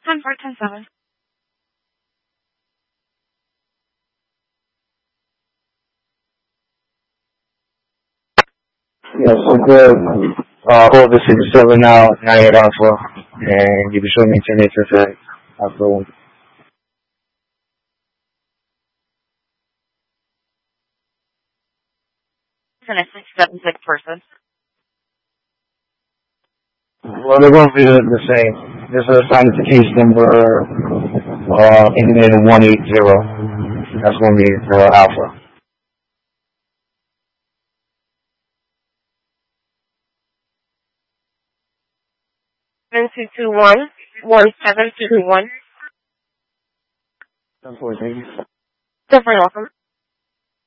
10-4-10-7. Yes, so good. All this is 7 now, 98 Alpha, and you can show me 10 8 Alpha 1. It's an S676 person. Well, they're going to be the same. This is assigned to case number ending in 180. That's going to be Alpha. Seven two two one 1721. That's what I think. Definitely welcome.